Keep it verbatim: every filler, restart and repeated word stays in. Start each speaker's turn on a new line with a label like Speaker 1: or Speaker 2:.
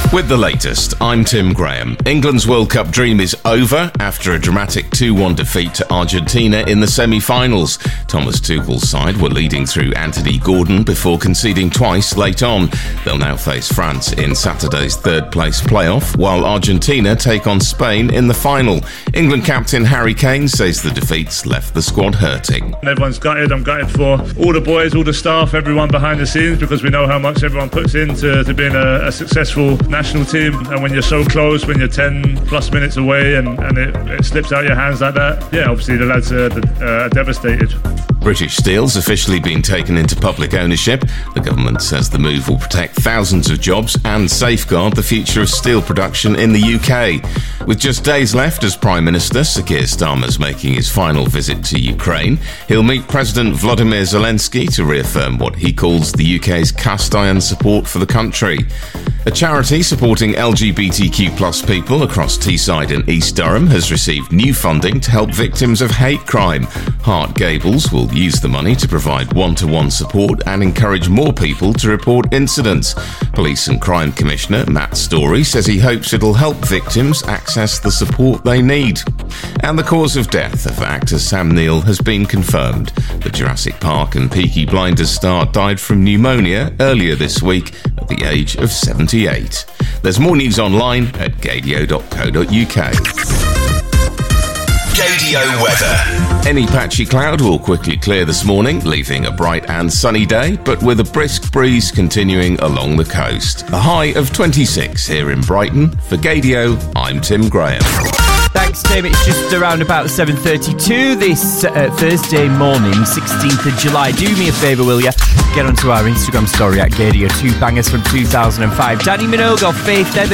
Speaker 1: With the latest, I'm Tim Graham. England's World Cup dream is over after a dramatic two one defeat to Argentina in the semi-finals. Thomas Tuchel's side were leading through Anthony Gordon before conceding twice late on. They'll now face France in Saturday's third-place playoff, while Argentina take on Spain in the final. England captain Harry Kane says the defeats left the squad hurting.
Speaker 2: Everyone's gutted. I'm gutted for all the boys, all the staff, everyone behind the scenes, because we know how much everyone puts into to being a, a successful national team. And when you're so close, when you're ten plus minutes away and, and it, it slips out your hands like that, yeah, obviously the lads are, uh, are devastated.
Speaker 1: British Steel's officially been taken into public ownership. The government says the move will protect thousands of jobs and safeguard the future of steel production in the U K. With just days left as Prime Minister, Sir Keir Starmer's making his final visit to Ukraine. He'll meet President Volodymyr Zelensky to reaffirm what he calls the U K's cast iron support for the country. A charity supporting L G B T Q plus people across Teesside and East Durham has received new funding to help victims of hate crime. Hart Gables will use the money to provide one-to-one support and encourage more people to report incidents. Police and Crime Commissioner Matt Story says he hopes it'll help victims access the support they need. And the cause of death of actor Sam Neill has been confirmed. The Jurassic Park and Peaky Blinders star died from pneumonia earlier this week at the age of seventy-eight. There's more news online at gadio dot co dot uk.
Speaker 3: Gadio weather.
Speaker 1: Any patchy cloud will quickly clear this morning, leaving a bright and sunny day, but with a brisk breeze continuing along the coast. A high of twenty-six here in Brighton. For Gadio, I'm Tim Graham.
Speaker 4: Thanks, Tim. It's just around about seven thirty-two this uh, Thursday morning, sixteenth of July. Do me a favour, will you? Get onto our Instagram story at Gadio. Two bangers from two thousand five. Danny Minogue, Faith Evans.